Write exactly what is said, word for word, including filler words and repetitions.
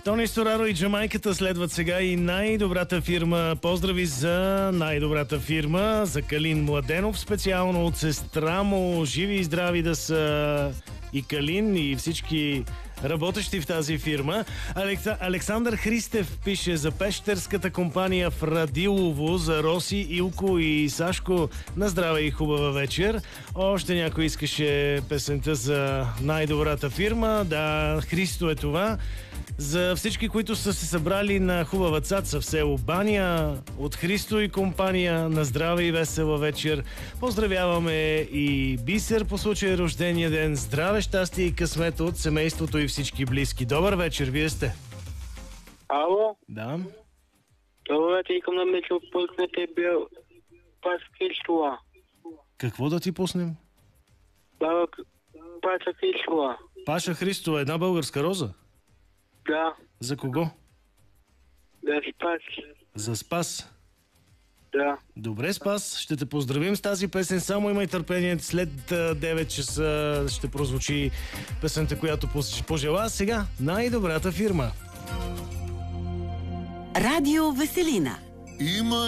Тони Стораро и Джамайката следват сега и най-добрата фирма. Поздрави за най-добрата фирма, за Калин Младенов, специално от сестра му. Живи и здрави да са и Калин, и всички работещи в тази фирма. Алекса... Александър Христев пише за пещерската компания в Радилово, за Роси, Илко и Сашко. На здраве и хубава вечер. Още някой искаше песента за най-добрата фирма. Да, Христо е това. За всички, които са се събрали на хубава цаца в село Баня, от Христо и компания, на здраве и весела вечер. Поздравяваме и Бисер по случай рождения ден. Здраве, щастие и късмет от семейството и всички близки. Добър вечер, вие сте. Ало? Да. Добър вечер, искам да ме пуснете бил Пас Христова. Какво да ти пуснем? Баба Паша Христова. Паша Христова, една българска роза? Да. За кого? Да, Спас. За Спас. Да. Добре, Спас, ще те поздравим с тази песен. Само имай търпение, след девет часа ще прозвучи песента, която пожела. Сега най-добрата фирма. Радио Веселина. Има